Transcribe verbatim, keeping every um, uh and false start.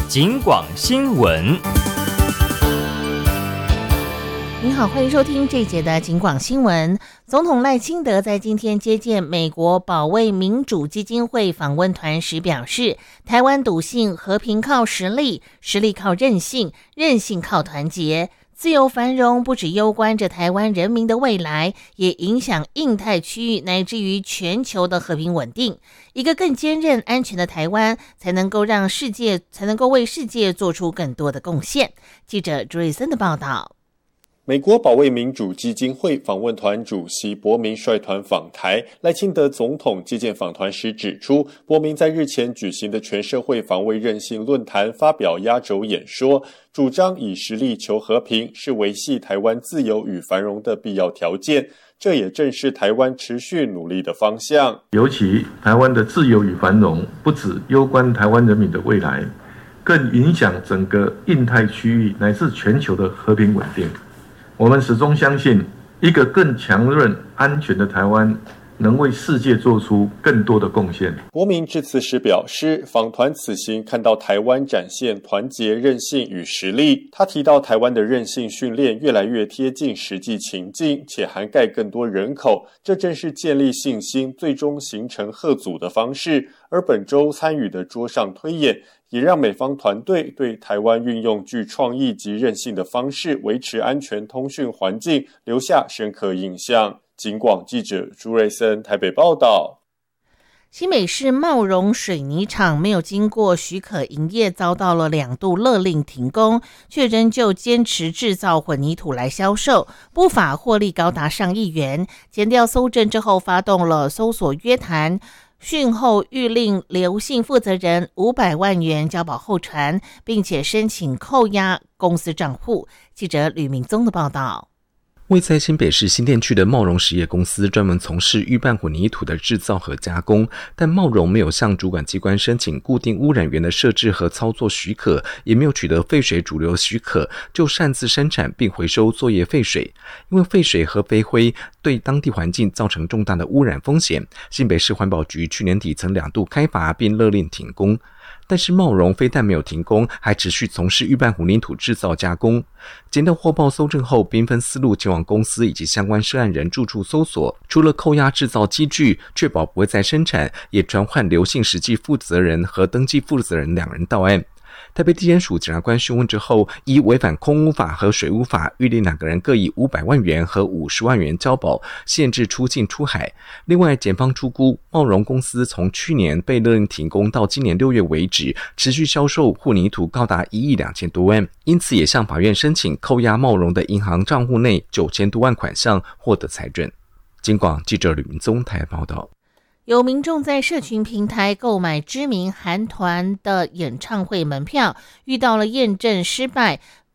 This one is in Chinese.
警广新闻。 您好，欢迎收听这一节的警广新闻。总统赖清德在今天接见美国保卫民主基金会访问团时表示，台湾笃信和平靠实力，实力靠韧性，韧性靠团结。自由繁荣不只攸关着台湾人民的未来，也影响印太区域乃至于全球的和平稳定。一个更坚韧安全的台湾，才能够让世界才能够为世界做出更多的贡献。记者朱瑞森的报道。 美国保卫民主基金会访问团主席伯明率团访台，赖清德总统接见访团时指出，伯明在日前举行的全社会防卫韧性论坛发表压轴演说，主张以实力求和平是维系台湾自由与繁荣的必要条件，这也正是台湾持续努力的方向。 尤其台湾的自由与繁荣不只攸关台湾人民的未来，更影响整个印太区域乃至全球的和平稳定。我们始终相信，一个更强韧、安全的台湾能为世界做出更多的贡献。 伯明致辞时表示，访团此行看到台湾展现团结、韧性与实力。他提到，台湾的韧性训练越来越贴近实际情境，且涵盖更多人口，这正是建立信心、最终形成吓阻的方式。而本周参与的桌上推演，也让美方团队对台湾运用具创意及韧性的方式维持安全通讯环境留下深刻印象。警广记者朱瑞森台北报道。 新北市茂荣水泥厂没有经过许可营业，遭到了两度勒令停工，却仍旧坚持制造混凝土来销售，不法获利高达上亿元。检调搜证之后，发动了搜索约谈，讯后谕令刘姓负责人五百万元交保候传，并且申请扣押公司账户。记者吕明宗的报道。 位在新北市新店区的茂荣实业公司专门从事预拌混凝土的制造和加工，但茂荣没有向主管机关申请固定污染源的设置和操作许可，也没有取得废水主流许可，就擅自生产并回收作业废水。因为废水和飞灰对当地环境造成重大的污染风险，新北市环保局去年底曾两度开罚并勒令停工。但是茂荣非但没有停工，还持续从事预拌混凝土制造加工。检调获报搜证后，兵分四路前往公司以及相关涉案人住处搜索，除了扣押制造机具，确保不会再生产，也传唤刘姓实际负责人和登记负责人两人到案。台北地检署检察官讯问之后，依违反空污法和水污法，预令两个人各以五百万元和五十万元交保，限制出境出海。另外，检方初估，茂荣公司从去年被勒令停工到今年六月为止，持续销售混凝土高达一亿两千多万，因此也向法院申请扣押茂荣的银行账户内九千多万款项，获得裁准。警广记者吕明宗台报道。 有民众在社群平台购买知名韩团的演唱会门票，遇到了验证失败，